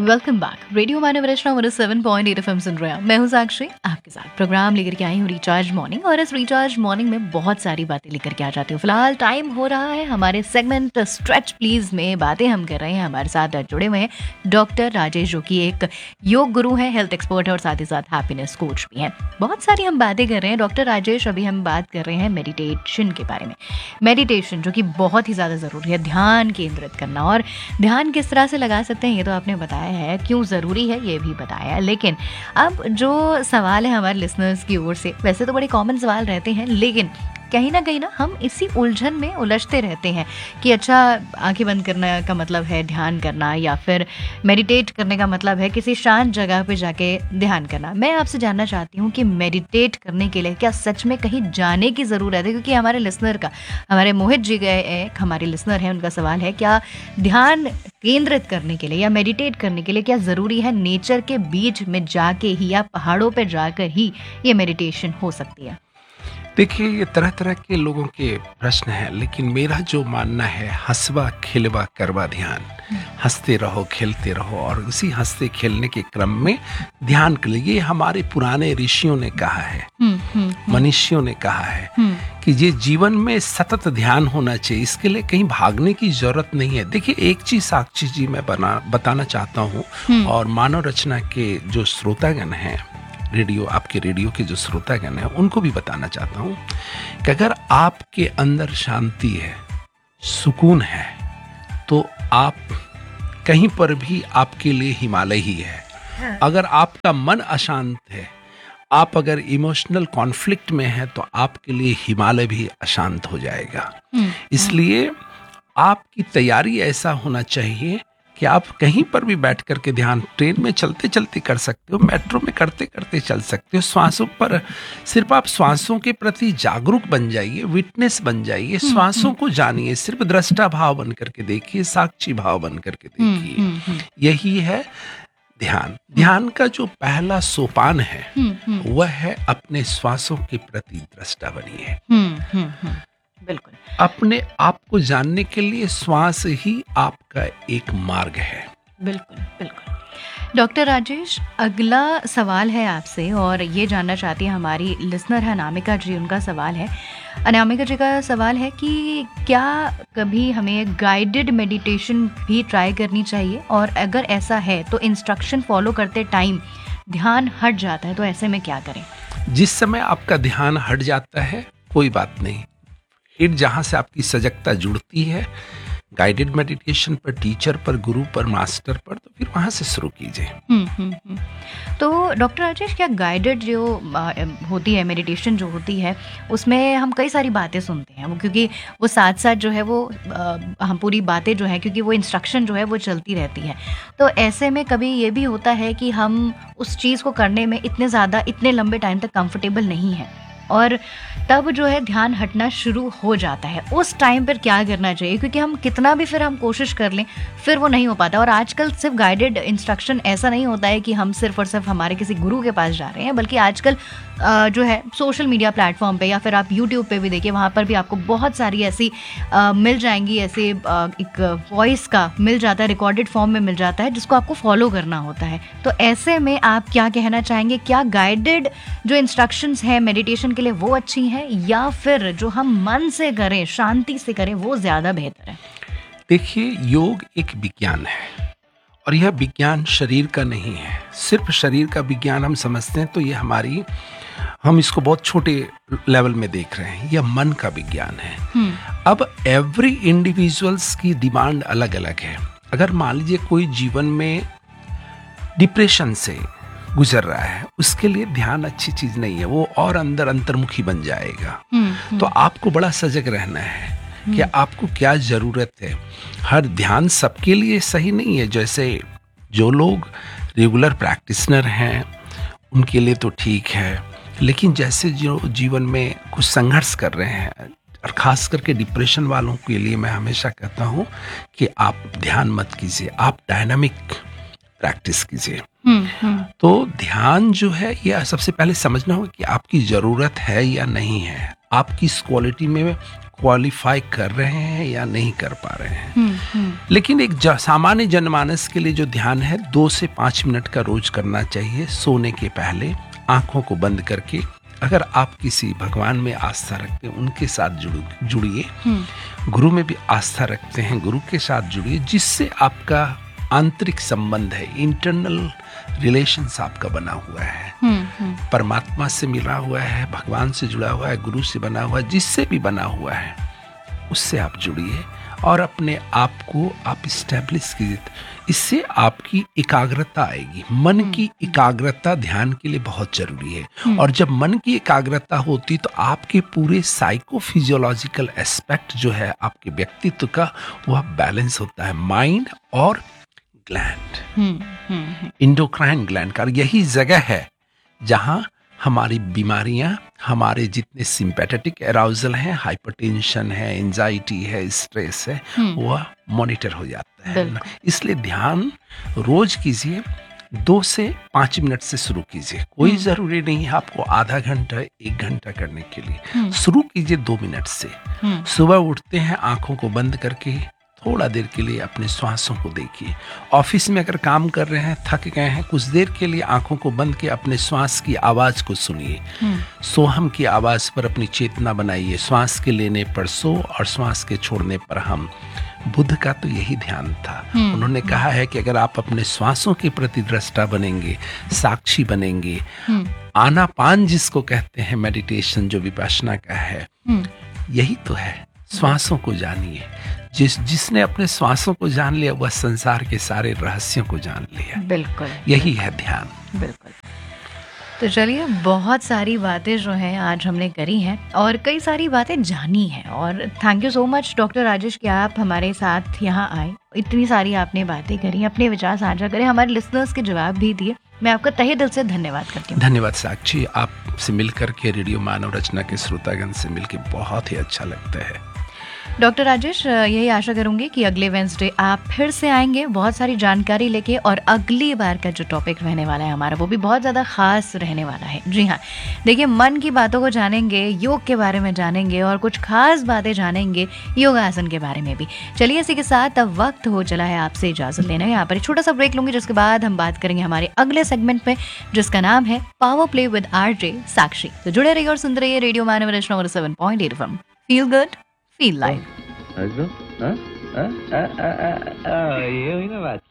Welcome back. Radio मानव रचना 107.8 FM सुन रहे हैं। मैं हूं साक्षी, आपके साथ प्रोग्राम लेकर के आई हूं रिचार्ज मॉर्निंग, और इस रिचार्ज मॉर्निंग में बहुत सारी बातें लेकर के आ जाती हूँ। फिलहाल टाइम हो रहा है हमारे सेगमेंट स्ट्रेच प्लीज में बातें हम कर रहे हैं। हमारे साथ जुड़े हुए हैं डॉक्टर राजेश, जो कि एक योग गुरु है, हेल्थ एक्सपर्ट है और साथ ही साथ हैप्पीनेस कोच भी हैं। बहुत सारी हम बातें कर रहे हैं डॉक्टर राजेश। अभी हम बात कर रहे हैं मेडिटेशन के बारे में। मेडिटेशन जो कि बहुत ही ज़्यादा ज़रूरी है, ध्यान केंद्रित करना, और ध्यान किस तरह से लगा सकते हैं ये तो आपने बताया है, क्यों ज़रूरी है ये भी बताया। लेकिन अब जो सवाल है हमारे लिसनर्स की ओर से, वैसे तो बड़े कॉमन सवाल रहते हैं, लेकिन कहीं ना हम इसी उलझन में उलझते रहते हैं कि अच्छा, आंखें बंद करने का मतलब है ध्यान करना, या फिर मेडिटेट करने का मतलब है किसी शांत जगह पे जाके ध्यान करना। मैं आपसे जानना चाहती हूँ कि मेडिटेट करने के लिए क्या सच में कहीं जाने की ज़रूरत है? क्योंकि हमारे लिसनर का, हमारे मोहित जी गए हमारे लिसनर हैं, उनका सवाल है क्या ध्यान केंद्रित करने के लिए या मेडिटेट करने के लिए क्या ज़रूरी है नेचर के बीच में जाके ही या पहाड़ों पे जाकर ही ये मेडिटेशन हो सकती है? देखिए, ये तरह तरह के लोगों के प्रश्न हैं, लेकिन मेरा जो मानना है, हंसवा खिलवा करवा ध्यान। हंसते रहो, खेलते रहो, और उसी हंसते खेलने के क्रम में ध्यान के लिए, ये हमारे पुराने ऋषियों ने कहा है, मनुष्यों ने कहा है कि ये जीवन में सतत ध्यान होना चाहिए। इसके लिए कहीं भागने की जरूरत नहीं है। देखिए, एक चीज साक्षी जी मैं बताना चाहता हूँ, और मानव रचना के जो श्रोतागण हैं, आपके रेडियो के जो श्रोतागण हैं, उनको भी बताना चाहता हूँ कि अगर आपके अंदर शांति है, सुकून है, तो आप कहीं पर भी आपके लिए हिमालय ही है। अगर आपका मन अशांत है, आप अगर इमोशनल कॉन्फ्लिक्ट में हैं, तो आपके लिए हिमालय भी अशांत हो जाएगा। इसलिए आपकी तैयारी ऐसा होना चाहिए कि आप कहीं पर भी बैठ करके ध्यान, ट्रेन में चलते चलते कर सकते हो, मेट्रो में करते करते चल सकते हो। श्वासों पर सिर्फ आप श्वासों के प्रति जागरूक बन जाइए, विटनेस बन जाइए, श्वासों को जानिए, सिर्फ दृष्टा भाव बन करके देखिए, साक्षी भाव बन करके देखिए। यही है ध्यान। ध्यान का जो पहला सोपान है वह है अपने श्वासों के प्रति दृष्टा बनिए। बिल्कुल। अपने आप को जानने के लिए श्वास ही आपका एक मार्ग है। बिल्कुल बिल्कुल। डॉक्टर राजेश, अगला सवाल है आपसे, और ये जानना चाहती है हमारी लिसनर है अनामिका जी। उनका सवाल है, अनामिका जी का सवाल है कि क्या कभी हमें गाइडेड मेडिटेशन भी ट्राई करनी चाहिए, और अगर ऐसा है तो इंस्ट्रक्शन फॉलो करते टाइम ध्यान हट जाता है, तो ऐसे में क्या करें? जिस समय आपका ध्यान हट जाता है, कोई बात नहीं, फिर जहाँ से आपकी सजगता जुड़ती है, गाइडेड मेडिटेशन पर, टीचर पर, गुरु पर, मास्टर पर, तो फिर वहाँ से शुरू कीजिए। तो डॉक्टर राजेश, क्या गाइडेड जो होती है मेडिटेशन जो होती है, उसमें हम कई सारी बातें सुनते हैं, वो क्योंकि वो साथ साथ जो है वो हम पूरी बातें जो है, क्योंकि वो इंस्ट्रक्शन जो है वो चलती रहती है, तो ऐसे में कभी ये भी होता है कि हम उस चीज़ को करने में इतने लंबे टाइम तक कंफर्टेबल नहीं है, और तब जो है ध्यान हटना शुरू हो जाता है। उस टाइम पर क्या करना चाहिए? क्योंकि हम कितना भी फिर हम कोशिश कर लें, फिर वो नहीं हो पाता। और आजकल सिर्फ गाइडेड इंस्ट्रक्शन ऐसा नहीं होता है कि हम सिर्फ और सिर्फ हमारे किसी गुरु के पास जा रहे हैं, बल्कि आजकल जो है सोशल मीडिया प्लेटफॉर्म पे, या फिर आप यूट्यूब पे भी देखिए, वहाँ पर भी आपको बहुत सारी ऐसी मिल जाएंगी, ऐसे एक वॉइस का मिल जाता है, रिकॉर्डेड फॉर्म में मिल जाता है, जिसको आपको फॉलो करना होता है। तो ऐसे में आप क्या कहना चाहेंगे, क्या गाइडेड जो इंस्ट्रक्शंस हैं मेडिटेशन के लिए वो अच्छी हैं, या फिर जो हम मन से करें, शांति से करें, वो ज़्यादा बेहतर है? देखिए, योग एक विज्ञान है, और यह विज्ञान शरीर का नहीं है। सिर्फ शरीर का विज्ञान हम समझते हैं तो हम इसको बहुत छोटे लेवल में देख रहे हैं। यह मन का विज्ञान है। अब एवरी इंडिविजुअल्स की डिमांड अलग अलग है। अगर मान लीजिए कोई जीवन में डिप्रेशन से गुजर रहा है, उसके लिए ध्यान अच्छी चीज नहीं है, वो और अंतर्मुखी बन जाएगा। तो आपको बड़ा सजग रहना है कि आपको क्या जरूरत है। हर ध्यान सबके लिए सही नहीं है। जैसे जो लोग रेगुलर प्रैक्टिशनर हैं उनके लिए तो ठीक है, लेकिन जैसे जो जीवन में कुछ संघर्ष कर रहे हैं, और खास करके डिप्रेशन वालों के लिए मैं हमेशा कहता हूँ कि आप ध्यान मत कीजिए, आप डायनामिक प्रैक्टिस कीजिए। तो ध्यान जो है, यह सबसे पहले समझना होगा कि आपकी जरूरत है या नहीं है, आप किस क्वालिटी में क्वालिफाई कर रहे हैं या नहीं कर पा रहे हैं। लेकिन एक सामान्य जनमानस के लिए जो ध्यान है 2 से 5 मिनट का रोज करना चाहिए सोने के पहले, आंखों को बंद करके। अगर आप किसी भगवान में आस्था रखते हैं उनके साथ जुड़िए, गुरु में भी आस्था रखते हैं गुरु के साथ जुड़िए, जिससे आपका आंतरिक संबंध है, इंटरनल रिलेशंस आपका बना हुआ है, परमात्मा से मिला हुआ है, भगवान से जुड़ा हुआ है, गुरु से बना हुआ है, जिससे भी बना हुआ है उससे आप जुड़िए और अपने आप को आप इस्टेब्लिश कीजिए। इससे आपकी एकाग्रता आएगी। मन की एकाग्रता ध्यान के लिए बहुत जरूरी है, और जब मन की एकाग्रता होती तो आपके पूरे साइकोफिजियोलॉजिकल एस्पेक्ट जो है आपके व्यक्तित्व का, वह बैलेंस होता है। माइंड और ग्लैंड, इंडोक्राइन ग्लैंड का यही जगह है जहां हमारी बीमारियां, हमारे जितने सिंपैथेटिक अराउजल हैं, हाइपरटेंशन है, एंजाइटी है, स्ट्रेस है, वह मॉनिटर हो जाता है। इसलिए ध्यान रोज कीजिए, 2 से 5 मिनट से शुरू कीजिए। कोई जरूरी नहीं है आपको आधा घंटा 1 घंटा करने के लिए। शुरू कीजिए 2 मिनट से। सुबह उठते हैं, आंखों को बंद करके थोड़ा देर के लिए अपने श्वासों को देखिए। ऑफिस में अगर काम कर रहे हैं, थक गए हैं, कुछ देर के लिए आंखों को बंद के अपने श्वास की आवाज को सुनिए। सोहम की आवाज पर अपनी चेतना बनाइए। श्वास के लेने पर सो और श्वास के छोड़ने पर हम। बुद्ध का तो यही ध्यान था। उन्होंने कहा है कि अगर आप अपने श्वासों के प्रति दृष्टा बनेंगे, साक्षी बनेंगे, आनापान जिसको कहते हैं मेडिटेशन जो विपश्यना का है, यही तो है। श्वासों को जानिए। जिसने अपने श्वासों को जान लिया वह संसार के सारे रहस्यों को जान लिया। बिल्कुल, यही है ध्यान। बिल्कुल। तो चलिए, बहुत सारी बातें जो हैं आज हमने करी हैं और कई सारी बातें जानी हैं, और thank you so much doctor Rajesh कि आप हमारे साथ यहाँ आए। इतनी सारी आपने बातें करी, अपने विचार साझा करे, हमारे लिसनर्स के जवाब भी दिए। मैं आपका तहे दिल से धन्यवाद करती हूँ। धन्यवाद साक्षी, आपसे मिलकर के, रेडियो मानव रचना के श्रोतागण से मिलकर बहुत ही अच्छा लगता है। डॉक्टर राजेश, यही आशा करूंगी कि अगले वेंसडे आप फिर से आएंगे बहुत सारी जानकारी लेके, और अगली बार का जो टॉपिक रहने वाला है हमारा, वो भी बहुत ज़्यादा खास रहने वाला है। जी हाँ, देखिए, मन की बातों को जानेंगे, योग के बारे में जानेंगे और कुछ खास बातें जानेंगे योगासन के बारे में भी। चलिए, इसी के साथ अब वक्त हो चला है आपसे इजाज़त लेना। यहाँ पर एक छोटा सा ब्रेक लूंगी, जिसके बाद हम बात करेंगे हमारे अगले सेगमेंट में, जिसका नाम है पावर प्ले विद आरजे साक्षी। तो जुड़े रहिए और सुनते रहिए रेडियो मानव रचना 7.8 FM। Feel good, feel life. ये हुई ना बात।